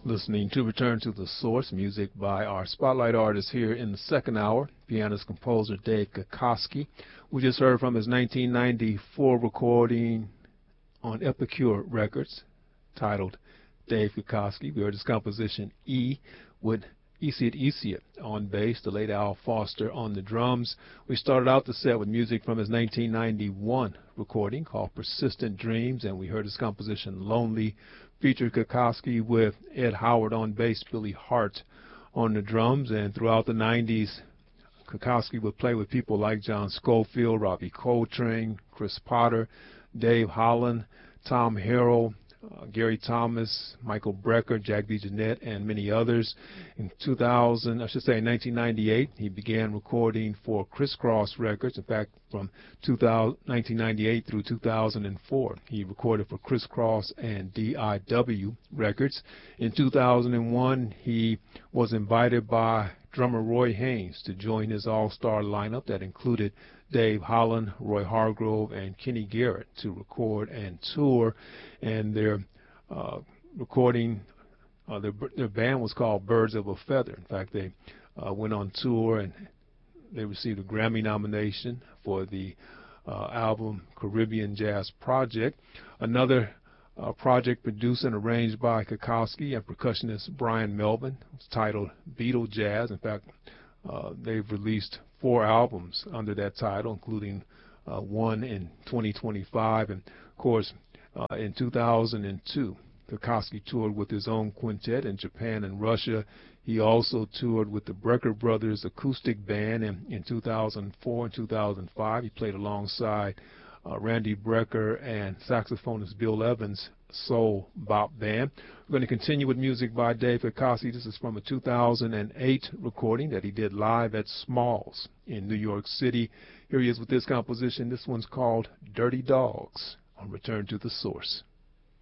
Listening to Return to the Source, music by our spotlight artist here in the second hour, pianist composer Dave Kikoski. We just heard from his 1994 recording on Epicure Records titled Dave Kikoski. We heard his composition E with Isiet on bass, the late Al Foster on the drums. We started out the set with music from his 1991 recording called Persistent Dreams, and we heard his composition Lonely, featured Kikoski with Ed Howard on bass, Billy Hart on the drums. And throughout the 90s, Kikoski would play with people like John Scofield, Robbie Coltrane, Chris Potter, Dave Holland, Tom Harrell, Gary Thomas, Michael Brecker, Jack DeJohnette, and many others. In 1998, he began recording for Criss Cross Records. In fact, from 1998 through 2004, he recorded for Criss Cross and DIW Records. In 2001, he was invited by drummer Roy Haynes to join his all-star lineup that included Dave Holland, Roy Hargrove, and Kenny Garrett to record and tour. And their recording, their band was called Birds of a Feather. In fact, they went on tour and they received a Grammy nomination for the album Caribbean Jazz Project. Another project produced and arranged by Kikoski and percussionist Brian Melvin. It's titled Beatle Jazz. In fact, they've released 4 albums under that title, including one in 2025. And of course, in 2002, Kikoski toured with his own quintet in Japan and Russia. He also toured with the Brecker Brothers Acoustic Band in 2004 and 2005. He played alongside Randy Brecker and saxophonist Bill Evans' Soul Bop Band. We're going to continue with music by Dave Kikoski. This is from a 2008 recording that he did live at Smalls in New York City. Here he is with this composition. This one's called Dirty Dogs on Return to the Source.